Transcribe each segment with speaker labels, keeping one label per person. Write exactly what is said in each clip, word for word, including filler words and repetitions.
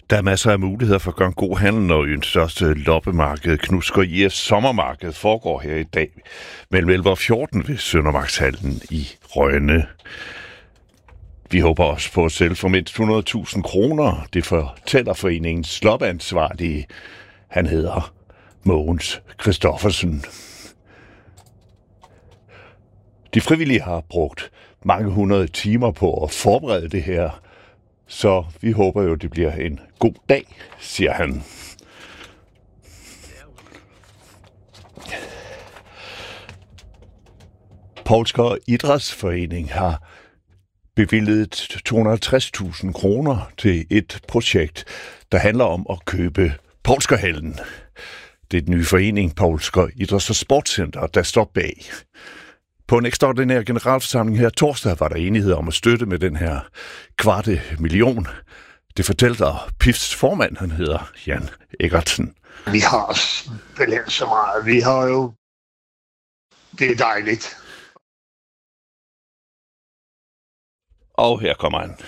Speaker 1: Der er masser af muligheder for at gøre en god handel, når øens største loppemarked, Knudsker I F Sommermarked, foregår her i dag mellem elleve og fjorten ved Søndermarkshallen i Rønne. Vi håber også på at sælge for mindst hundrede tusind kroner. Det fortæller foreningens loppeansvarlige. Han hedder Mogens Christoffersen. De frivillige har brugt mange hundrede timer på at forberede det her, så vi håber jo, det bliver en god dag, siger han. Poulsker Idrætsforening har bevilget to hundrede og halvtreds tusind kroner til et projekt, der handler om at købe Poulskerhallen. Det er den nye forening, Poulsker Idræts- og Sportscenter, der står bag. På en ekstraordinær generalforsamling her torsdag var der enighed om at støtte med den her kvarte million. Det fortæller P I F's formand, han hedder Jan Eggertsen.
Speaker 2: Vi har simpelthen så meget. Vi har jo... Det er dejligt.
Speaker 1: Og her kommer han.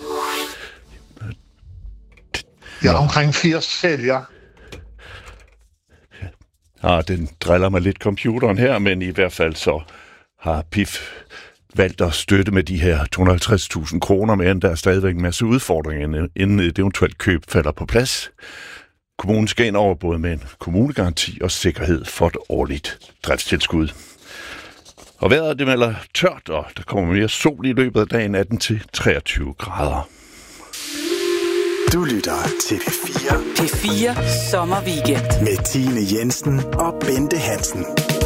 Speaker 2: Jeg er omkring firs sælger.
Speaker 1: Ja, den driller mig lidt computeren her, men i hvert fald så har P I F valgt at støtte med de her to hundrede og halvtreds tusind kroner, men der er stadigvæk en masse udfordringer, inden et eventuelt køb falder på plads. Kommunen skal ind over både med en kommunegaranti og sikkerhed for et årligt driftstilskud. Og vejret det melder tørt, og der kommer mere sol i løbet af dagen atten til treogtyve grader.
Speaker 3: Du lytter til P fire.
Speaker 4: P fire Sommerweekend.
Speaker 3: Med Tine Jensen og Bente Hansen.